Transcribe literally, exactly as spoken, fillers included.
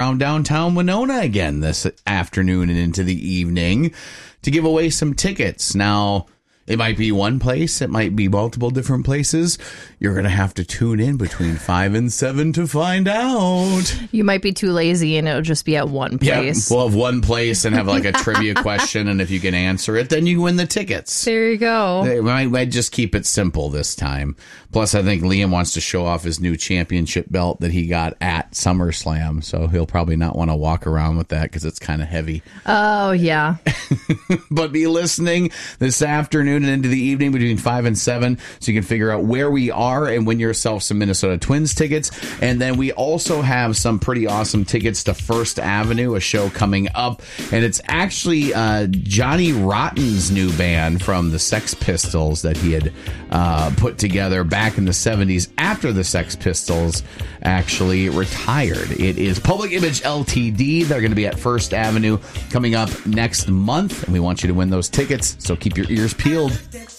around downtown Winona again this afternoon and into the evening to give away some tickets. Now, it might be one place. It might be multiple different places. You're going to have to tune in between five and seven to find out. You might be too lazy and it'll just be at one place. Yeah, we'll have one place and have like a trivia question. And if you can answer it, then you win the tickets. There you go. They might, might just keep it simple this time. Plus, I think Liam wants to show off his new championship belt that he got at SummerSlam. So he'll probably not want to walk around with that because it's kind of heavy. Oh, yeah. But be listening this afternoon and into the evening between five and seven so you can figure out where we are and win yourself some Minnesota Twins tickets. And then we also have some pretty awesome tickets to First Avenue, a show coming up. And it's actually uh, Johnny Rotten's new band from the Sex Pistols that he had uh, put together back in the seventies after the Sex Pistols actually retired. It is Public Image L T D. They're going to be at First Avenue coming up next month. And we want you to win those tickets, so keep your ears peeled.